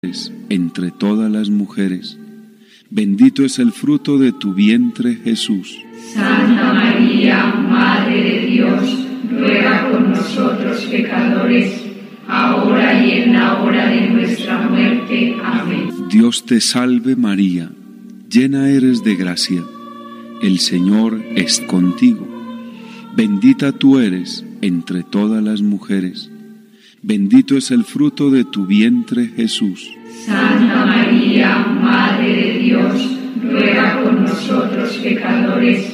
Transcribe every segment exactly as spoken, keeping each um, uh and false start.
entre todas las mujeres. Bendito es el fruto de tu vientre, Jesús. Santa María, Madre de Dios, ruega por nosotros pecadores, ahora y en la hora de nuestra muerte. Amén. Dios te salve María, llena eres de gracia, el Señor es contigo. Bendita tú eres entre todas las mujeres. Bendito es el fruto de tu vientre, Jesús. Santa María, Madre de Dios, ruega por nosotros pecadores,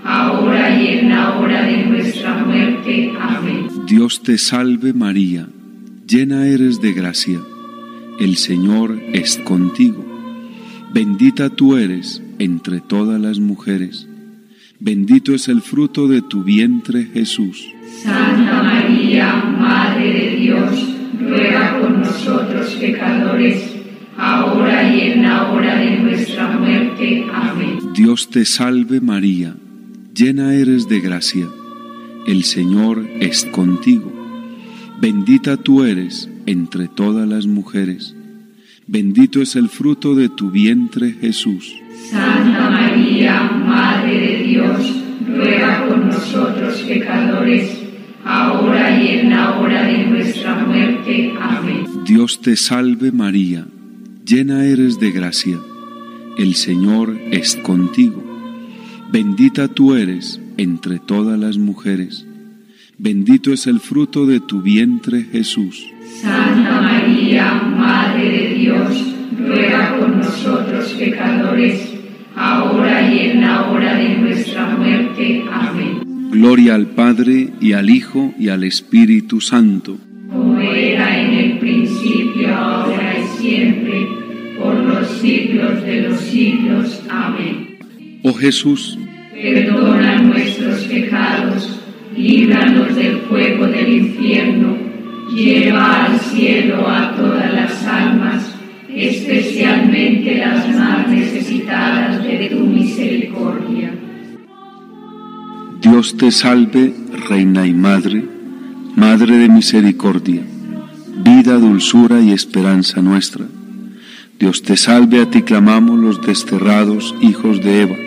ahora y en la hora de nuestra muerte. Amén. Dios te salve María, llena eres de gracia, el Señor es contigo. Bendita tú eres entre todas las mujeres. Bendito es el fruto de tu vientre, Jesús. Santa María, Madre de Dios, ruega por nosotros pecadores, ahora y en la hora de nuestra muerte. Amén. Dios te salve María, llena eres de gracia, el Señor es contigo. Bendita tú eres entre todas las mujeres. Bendito es el fruto de tu vientre, Jesús. Santa María, Madre de Dios, ruega por nosotros pecadores, ahora y en la hora de nuestra muerte. Amén. Dios te salve María, llena eres de gracia, el Señor es contigo. Bendita tú eres entre todas las mujeres. Bendito es el fruto de tu vientre, Jesús. Santa María, Madre de Dios, ruega por nosotros pecadores, ahora y en la hora de nuestra muerte. Amén. Gloria al Padre, y al Hijo, y al Espíritu Santo. Como era en el principio, ahora y siempre, por los siglos de los siglos. Amén. Oh Jesús, perdona nuestros pecados, líbranos del fuego del infierno, lleva al cielo a todas las almas, especialmente las más necesitadas de tu misericordia. Dios te salve, Reina y Madre, Madre de misericordia, vida, dulzura y esperanza nuestra. Dios te salve, a ti clamamos los desterrados hijos de Eva.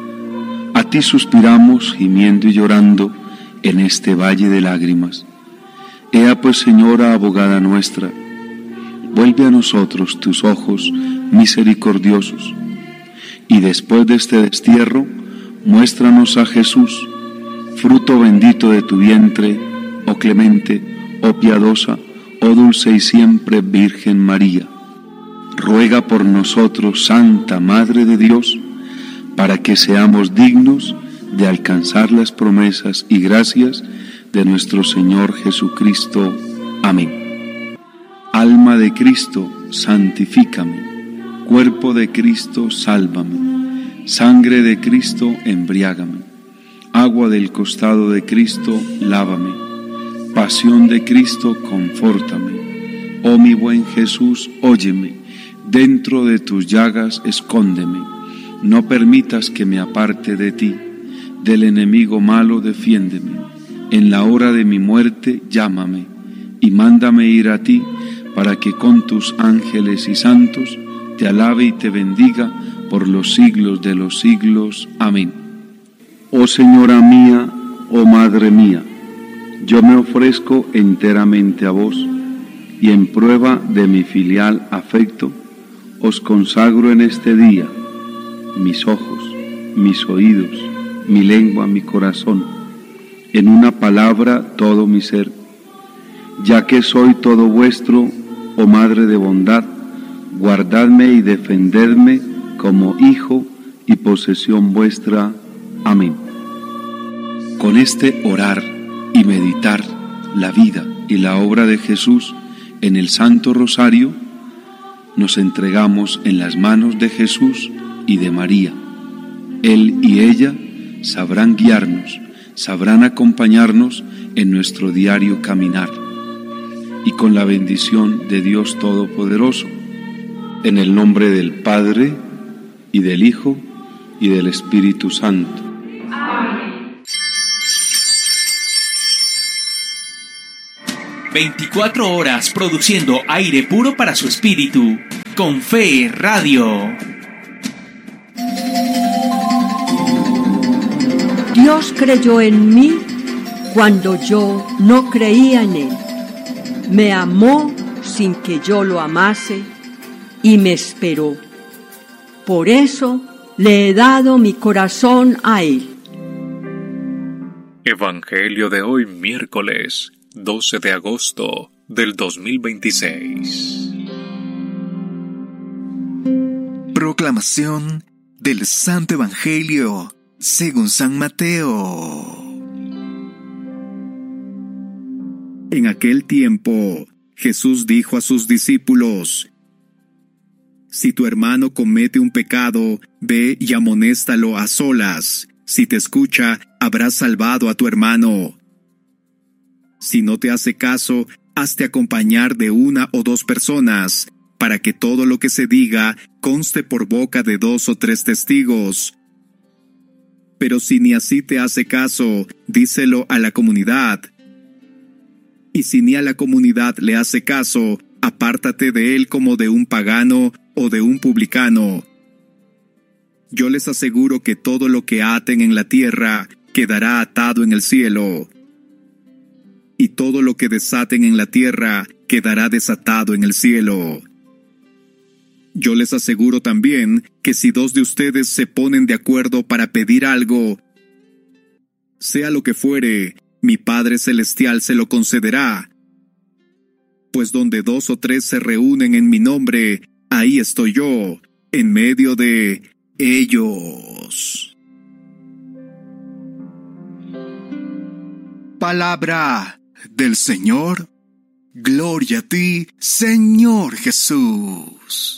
A ti suspiramos, gimiendo y llorando, en este valle de lágrimas. Ea pues, Señora, abogada nuestra, vuelve a nosotros tus ojos misericordiosos, y después de este destierro, muéstranos a Jesús, fruto bendito de tu vientre, oh clemente, oh piadosa, oh dulce y siempre Virgen María. Ruega por nosotros, Santa Madre de Dios, para que seamos dignos de alcanzar las promesas y gracias de nuestro Señor Jesucristo. Amén. Alma de Cristo, santifícame. Cuerpo de Cristo, sálvame. Sangre de Cristo, embriágame. Agua del costado de Cristo, lávame. Pasión de Cristo, confórtame. Oh mi buen Jesús, óyeme. Dentro de tus llagas, escóndeme. No permitas que me aparte de ti. Del enemigo malo, defiéndeme. En la hora de mi muerte, llámame. Y mándame ir a ti, para que con tus ángeles y santos te alabe y te bendiga por los siglos de los siglos. Amén. Oh Señora mía, oh Madre mía, yo me ofrezco enteramente a vos, y en prueba de mi filial afecto, os consagro en este día mis ojos, mis oídos, mi lengua, mi corazón, en una palabra todo mi ser, ya que soy todo vuestro, oh Madre de bondad, guardadme y defendedme como hijo y posesión vuestra. Amén. Con este orar y meditar la vida y la obra de Jesús en el Santo Rosario, nos entregamos en las manos de Jesús y de María. Él y ella sabrán guiarnos, sabrán acompañarnos en nuestro diario caminar. Y con la bendición de Dios Todopoderoso, en el nombre del Padre, y del Hijo, y del Espíritu Santo. Amén. veinticuatro horas produciendo aire puro para su espíritu. con Fe Radio. Dios creyó en mí cuando yo no creía en Él. Me amó sin que yo lo amase y me esperó. Por eso le he dado mi corazón a Él. Evangelio de hoy, miércoles doce de agosto del dos mil veintiséis. Proclamación del Santo Evangelio según San Mateo. En aquel tiempo, Jesús dijo a sus discípulos: Si tu hermano comete un pecado, ve y amonéstalo a solas. Si te escucha, habrás salvado a tu hermano. Si no te hace caso, hazte acompañar de una o dos personas, para que todo lo que se diga conste por boca de dos o tres testigos. Pero si ni así te hace caso, díselo a la comunidad. Y si ni a la comunidad le hace caso, apártate de él como de un pagano o de un publicano. Yo les aseguro que todo lo que aten en la tierra quedará atado en el cielo, y todo lo que desaten en la tierra quedará desatado en el cielo. Yo les aseguro también que si dos de ustedes se ponen de acuerdo para pedir algo, sea lo que fuere, mi Padre Celestial se lo concederá. Pues donde dos o tres se reúnen en mi nombre, ahí estoy yo, en medio de ellos. Palabra del Señor. Gloria a ti, Señor Jesús.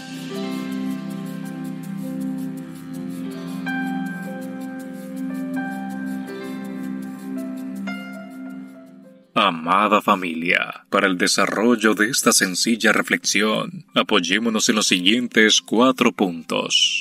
Amada familia, para el desarrollo de esta sencilla reflexión, apoyémonos en los siguientes cuatro puntos.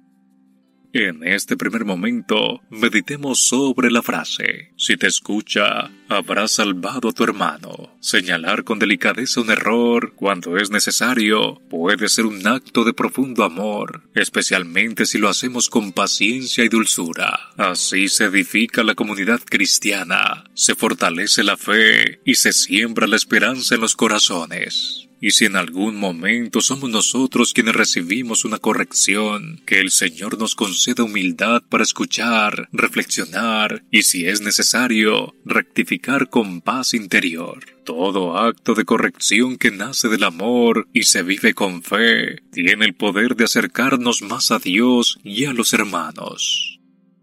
En este primer momento, meditemos sobre la frase: si te escucha, habrás salvado a tu hermano. Señalar con delicadeza un error cuando es necesario puede ser un acto de profundo amor, especialmente si lo hacemos con paciencia y dulzura. Así se edifica la comunidad cristiana, se fortalece la fe y se siembra la esperanza en los corazones. Y si en algún momento somos nosotros quienes recibimos una corrección, que el Señor nos conceda humildad para escuchar, reflexionar y, si es necesario, rectificar con paz interior. Todo acto de corrección que nace del amor y se vive con fe, tiene el poder de acercarnos más a Dios y a los hermanos.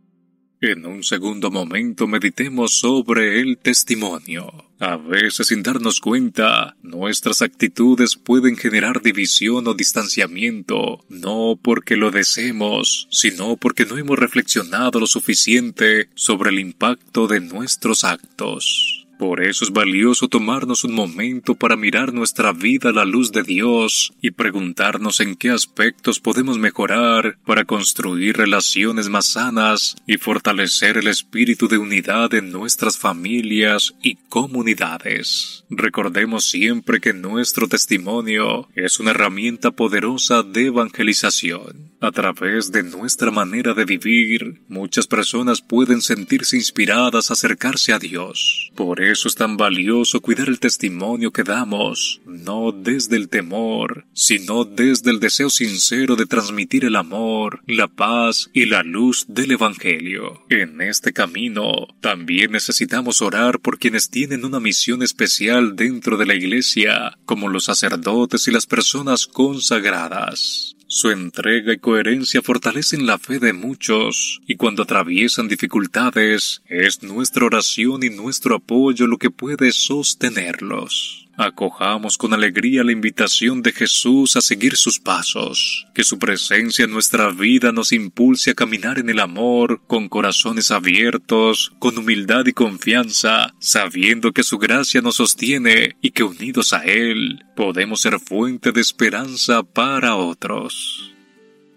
En un segundo momento meditemos sobre el testimonio. A veces, sin darnos cuenta, nuestras actitudes pueden generar división o distanciamiento, no porque lo deseemos, sino porque no hemos reflexionado lo suficiente sobre el impacto de nuestros actos. Por eso es valioso tomarnos un momento para mirar nuestra vida a la luz de Dios y preguntarnos en qué aspectos podemos mejorar para construir relaciones más sanas y fortalecer el espíritu de unidad en nuestras familias y comunidades. Recordemos siempre que nuestro testimonio es una herramienta poderosa de evangelización. A través de nuestra manera de vivir, muchas personas pueden sentirse inspiradas a acercarse a Dios. Por eso es tan valioso cuidar el testimonio que damos, no desde el temor, sino desde el deseo sincero de transmitir el amor, la paz y la luz del Evangelio. En este camino, también necesitamos orar por quienes tienen una misión especial dentro de la Iglesia, como los sacerdotes y las personas consagradas. Su entrega y coherencia fortalecen la fe de muchos, y cuando atraviesan dificultades, es nuestra oración y nuestro apoyo lo que puede sostenerlos. Acojamos con alegría la invitación de Jesús a seguir sus pasos, que su presencia en nuestra vida nos impulse a caminar en el amor, con corazones abiertos, con humildad y confianza, sabiendo que su gracia nos sostiene y que unidos a Él, podemos ser fuente de esperanza para otros.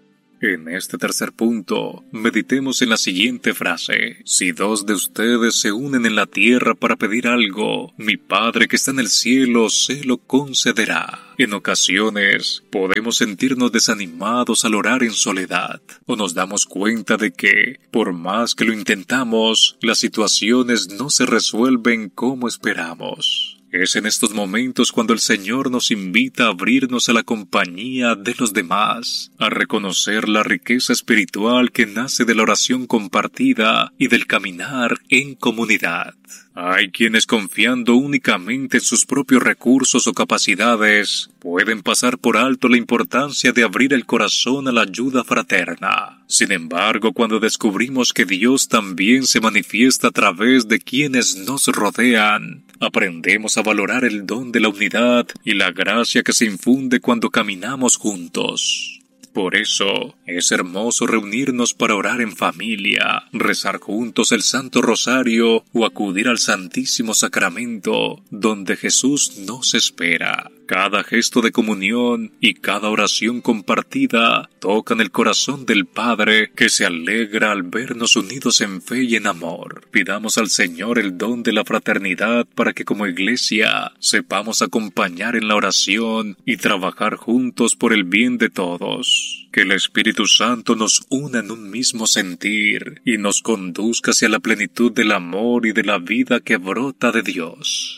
En este tercer punto, meditemos en la siguiente frase: si dos de ustedes se unen en la tierra para pedir algo, mi Padre que está en el cielo se lo concederá. En ocasiones, podemos sentirnos desanimados al orar en soledad, o nos damos cuenta de que, por más que lo intentamos, las situaciones no se resuelven como esperamos. Es en estos momentos cuando el Señor nos invita a abrirnos a la compañía de los demás, a reconocer la riqueza espiritual que nace de la oración compartida y del caminar en comunidad. Hay quienes, confiando únicamente en sus propios recursos o capacidades, pueden pasar por alto la importancia de abrir el corazón a la ayuda fraterna. Sin embargo, cuando descubrimos que Dios también se manifiesta a través de quienes nos rodean, aprendemos a valorar el don de la unidad y la gracia que se infunde cuando caminamos juntos. Por eso, es hermoso reunirnos para orar en familia, rezar juntos el Santo Rosario o acudir al Santísimo Sacramento, donde Jesús nos espera. Cada gesto de comunión y cada oración compartida tocan el corazón del Padre, que se alegra al vernos unidos en fe y en amor. Pidamos al Señor el don de la fraternidad para que como Iglesia sepamos acompañar en la oración y trabajar juntos por el bien de todos. Que el Espíritu Santo nos una en un mismo sentir y nos conduzca hacia la plenitud del amor y de la vida que brota de Dios.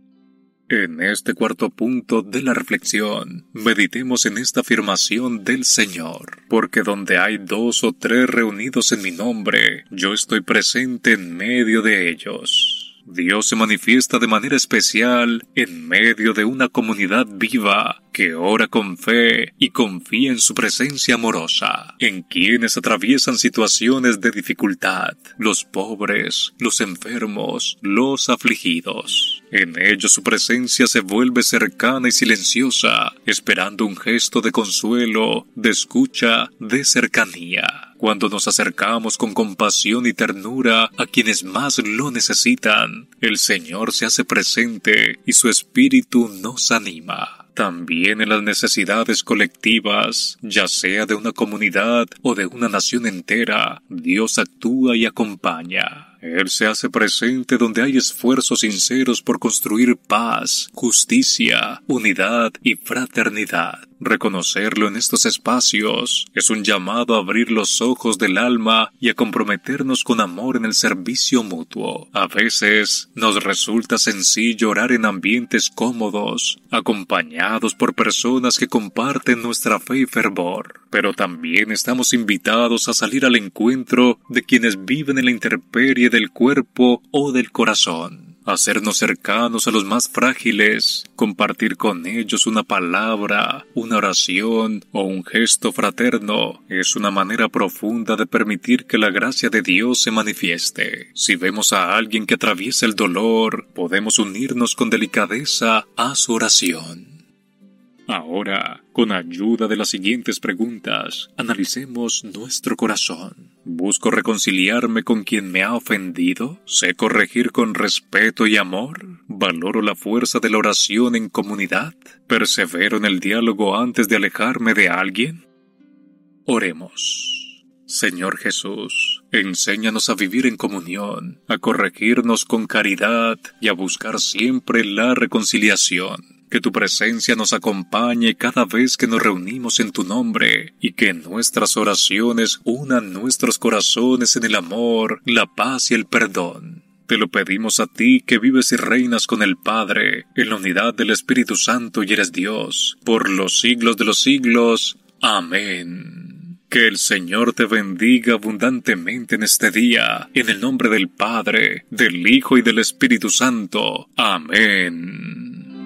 En este cuarto punto de la reflexión, meditemos en esta afirmación del Señor: porque donde hay dos o tres reunidos en mi nombre, yo estoy presente en medio de ellos. Dios se manifiesta de manera especial en medio de una comunidad viva que ora con fe y confía en su presencia amorosa, en quienes atraviesan situaciones de dificultad, los pobres, los enfermos, los afligidos. En ellos su presencia se vuelve cercana y silenciosa, esperando un gesto de consuelo, de escucha, de cercanía. Cuando nos acercamos con compasión y ternura a quienes más lo necesitan, el Señor se hace presente y su Espíritu nos anima. También en las necesidades colectivas, ya sea de una comunidad o de una nación entera, Dios actúa y acompaña. Él se hace presente donde hay esfuerzos sinceros por construir paz, justicia, unidad y fraternidad. Reconocerlo en estos espacios es un llamado a abrir los ojos del alma y a comprometernos con amor en el servicio mutuo. A veces nos resulta sencillo orar en ambientes cómodos, acompañados por personas que comparten nuestra fe y fervor. Pero también estamos invitados a salir al encuentro de quienes viven en la intemperie del cuerpo o del corazón. Hacernos cercanos a los más frágiles, compartir con ellos una palabra, una oración o un gesto fraterno, es una manera profunda de permitir que la gracia de Dios se manifieste. Si vemos a alguien que atraviesa el dolor, podemos unirnos con delicadeza a su oración. Ahora, con ayuda de las siguientes preguntas, analicemos nuestro corazón. ¿Busco reconciliarme con quien me ha ofendido? ¿Sé corregir con respeto y amor? ¿Valoro la fuerza de la oración en comunidad? ¿Persevero en el diálogo antes de alejarme de alguien? Oremos. Señor Jesús, enséñanos a vivir en comunión, a corregirnos con caridad y a buscar siempre la reconciliación. Que tu presencia nos acompañe cada vez que nos reunimos en tu nombre y que nuestras oraciones unan nuestros corazones en el amor, la paz y el perdón. Te lo pedimos a ti que vives y reinas con el Padre, en la unidad del Espíritu Santo y eres Dios, por los siglos de los siglos. Amén. Que el Señor te bendiga abundantemente en este día, en el nombre del Padre, del Hijo y del Espíritu Santo. Amén.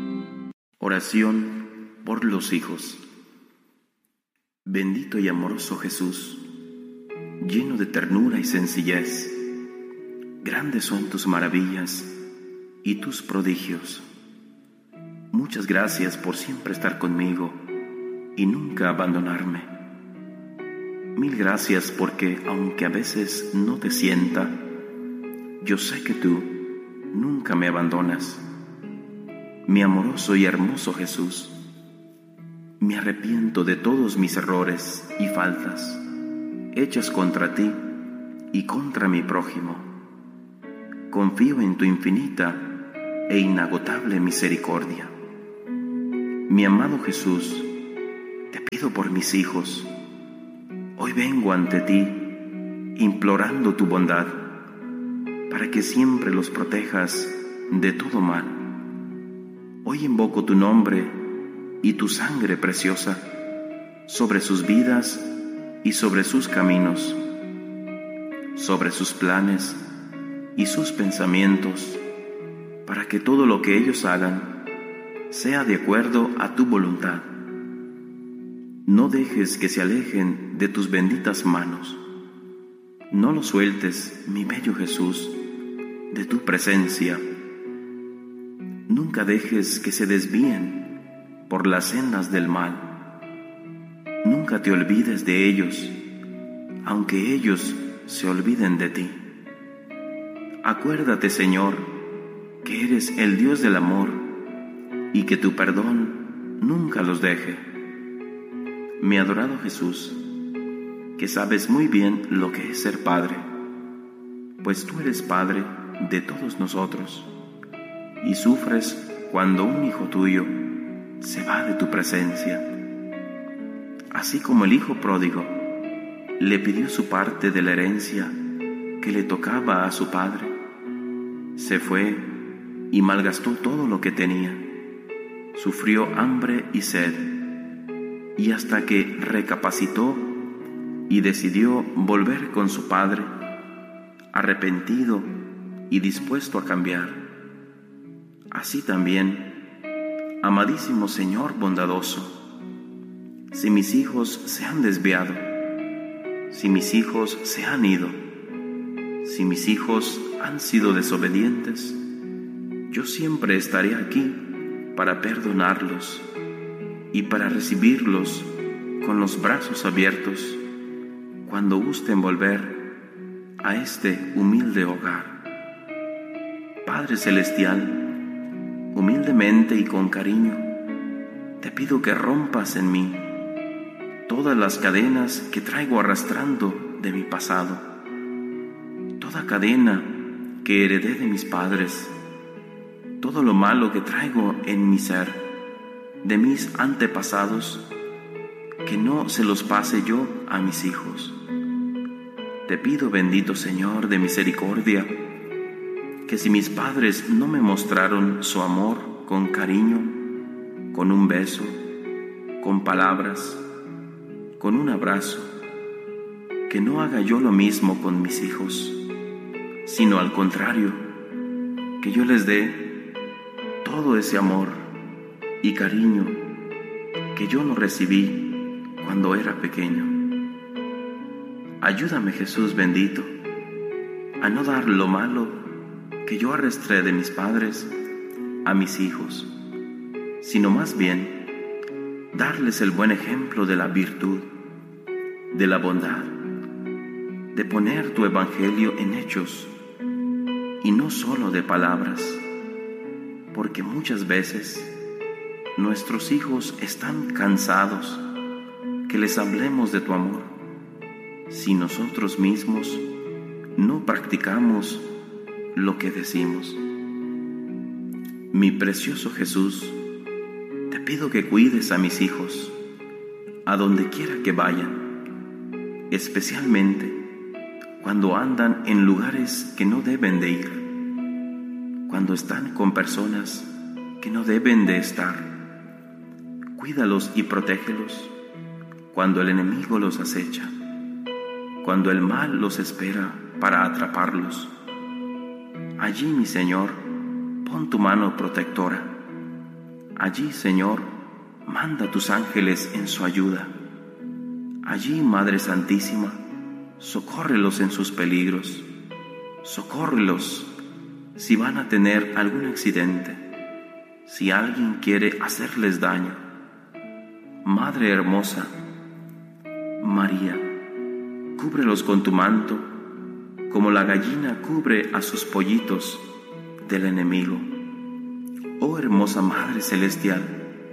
Oración por los hijos. Bendito y amoroso Jesús, lleno de ternura y sencillez, grandes son tus maravillas y tus prodigios. Muchas gracias por siempre estar conmigo y nunca abandonarme. Mil gracias porque, aunque a veces no te sienta, yo sé que tú nunca me abandonas. Mi amoroso y hermoso Jesús, me arrepiento de todos mis errores y faltas. hechas contra ti y contra mi prójimo. Confío en tu infinita e inagotable misericordia. Mi amado Jesús, te pido por mis hijos. Hoy vengo ante ti implorando tu bondad para que siempre los protejas de todo mal. Hoy invoco tu nombre y tu sangre preciosa sobre sus vidas y sobre sus caminos, sobre sus planes y sus pensamientos, para que todo lo que ellos hagan sea de acuerdo a tu voluntad. No dejes que se alejen de tus benditas manos. No los sueltes, mi bello Jesús, de tu presencia. Nunca dejes que se desvíen por las sendas del mal. Nunca te olvides de ellos, aunque ellos se olviden de ti. Acuérdate, Señor, que eres el Dios del amor y que tu perdón nunca los deje. Mi adorado Jesús, que sabes muy bien lo que es ser padre, pues tú eres padre de todos nosotros y sufres cuando un hijo tuyo se va de tu presencia. Así como el hijo pródigo le pidió su parte de la herencia que le tocaba a su padre, se fue y malgastó todo lo que tenía, sufrió hambre y sed, y hasta que recapacitó y decidió volver con su padre, arrepentido y dispuesto a cambiar. Así también, amadísimo Señor bondadoso, si mis hijos se han desviado, si mis hijos se han ido, si mis hijos han sido desobedientes, yo siempre estaré aquí para perdonarlos y para recibirlos con los brazos abiertos cuando gusten volver a este humilde hogar. Padre Celestial, humildemente y con cariño, te pido que rompas en mí todas las cadenas que traigo arrastrando de mi pasado, toda cadena que heredé de mis padres, todo lo malo que traigo en mi ser, de mis antepasados, que no se los pase yo a mis hijos. Te pido, bendito Señor de misericordia, que si mis padres no me mostraron su amor con cariño, con un beso, con palabras, con un abrazo, que no haga yo lo mismo con mis hijos, sino al contrario, que yo les dé todo ese amor y cariño que yo no recibí cuando era pequeño. Ayúdame, Jesús bendito, a no dar lo malo que yo arrastré de mis padres a mis hijos, sino más bien darles el buen ejemplo de la virtud, de la bondad, de poner tu evangelio en hechos y no solo de palabras, porque muchas veces nuestros hijos están cansados que les hablemos de tu amor si nosotros mismos no practicamos lo que decimos. Mi precioso Jesús, te pido que cuides a mis hijos a donde quiera que vayan, especialmente cuando andan en lugares que no deben de ir, cuando están con personas que no deben de estar. Cuídalos y protégelos cuando el enemigo los acecha, cuando el mal los espera para atraparlos. Allí, mi Señor, pon tu mano protectora. Allí, Señor, manda tus ángeles en su ayuda. Allí, Madre Santísima, socórrelos en sus peligros. Socórrelos si van a tener algún accidente, si alguien quiere hacerles daño. Madre hermosa, María, cúbrelos con tu manto, como la gallina cubre a sus pollitos del enemigo. Oh hermosa Madre Celestial,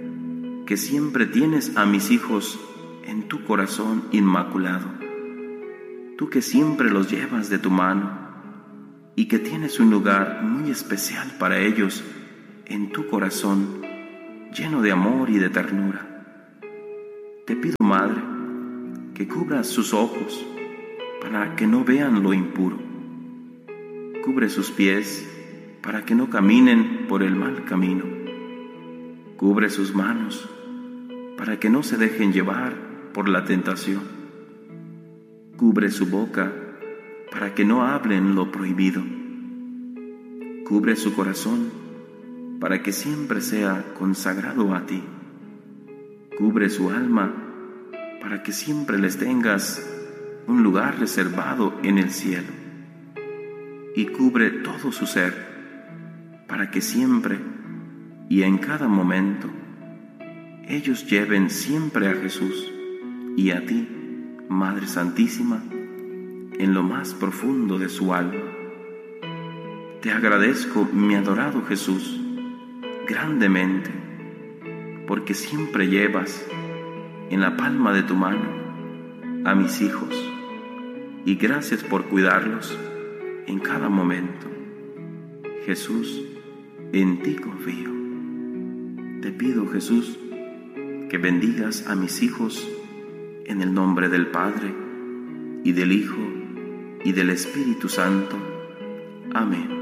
que siempre tienes a mis hijos en tu corazón inmaculado, tú que siempre los llevas de tu mano y que tienes un lugar muy especial para ellos en tu corazón, lleno de amor y de ternura. Te pido, Madre, que cubras sus ojos para que no vean lo impuro. Cubre sus pies para que no caminen por el mal camino. Cubre sus manos para que no se dejen llevar por la tentación. Cubre su boca para que no hablen lo prohibido. Cubre su corazón para que siempre sea consagrado a ti. Cubre su alma para que siempre les tengas un lugar reservado en el cielo. Y cubre todo su ser para que siempre y en cada momento ellos lleven siempre a Jesús y a ti, Madre Santísima, en lo más profundo de su alma. Te agradezco, mi adorado Jesús, grandemente, porque siempre llevas en la palma de tu mano a mis hijos, y gracias por cuidarlos en cada momento. Jesús, en ti confío. Te pido, Jesús, que bendigas a mis hijos en el nombre del Padre, y del Hijo, y del Espíritu Santo. Amén.